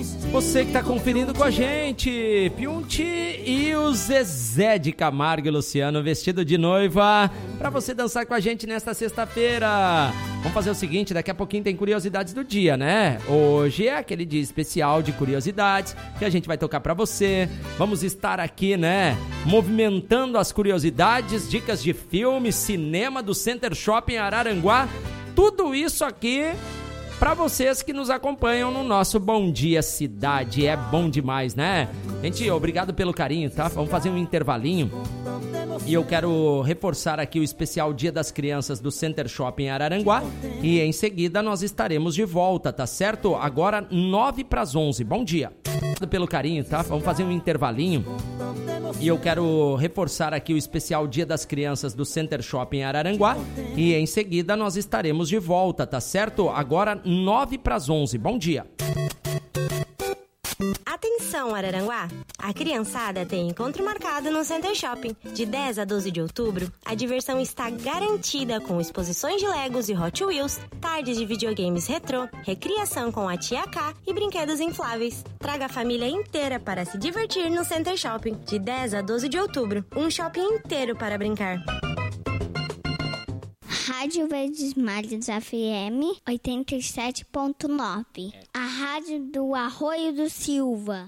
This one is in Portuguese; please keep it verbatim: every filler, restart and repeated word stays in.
Você que tá conferindo com a gente, Piunti e o Zezé de Camargo e Luciano vestido de noiva pra você dançar com a gente nesta sexta-feira. Vamos fazer o seguinte, daqui a pouquinho tem curiosidades do dia, né? Hoje é aquele dia especial de curiosidades que a gente vai tocar pra você. Vamos estar aqui, né, movimentando as curiosidades, dicas de filme, cinema do Center Shopping Araranguá. Tudo isso aqui para vocês que nos acompanham no nosso Bom Dia Cidade. É bom demais, né? Gente, obrigado pelo carinho, tá? Vamos fazer um intervalinho. E eu quero reforçar aqui o especial Dia das Crianças do Center Shopping Araranguá. E em seguida nós estaremos de volta, tá certo? Agora nove para as onze. Bom dia. Obrigado pelo carinho, tá? Vamos fazer um intervalinho. E eu quero reforçar aqui o especial Dia das Crianças do Center Shopping Araranguá. E em seguida nós estaremos de volta, tá certo? Agora nove para as onze. Bom dia. Atenção, Araranguá! A criançada tem encontro marcado no Center Shopping. De dez a doze de outubro, a diversão está garantida com exposições de Legos e Hot Wheels, tardes de videogames retrô, recriação com a Tia K e brinquedos infláveis. Traga a família inteira para se divertir no Center Shopping. De dez a doze de outubro, um shopping inteiro para brincar. Rádio Verdes Mares F M oitenta e sete ponto nove. A rádio do Arroio do Silva.